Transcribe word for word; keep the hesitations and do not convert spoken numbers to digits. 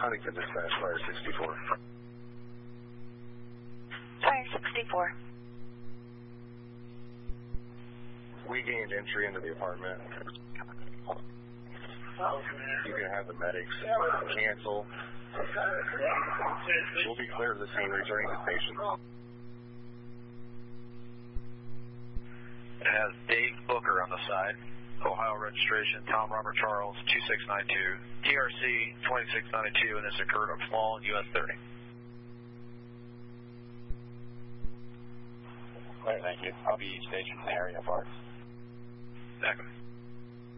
Responding to dispatch, Fire sixty-four. Fire sixty-four. We gained entry into the apartment. You can have the medics cancel. We'll be clear of the scene, returning to station. It has Dave Booker on the side. Ohio registration, Tom Robert Charles, two six nine two. T R C twenty-six ninety-two, and this occurred on Flawn, U S thirty. All right, thank you. I'll be stationed in the area, Bart. Second.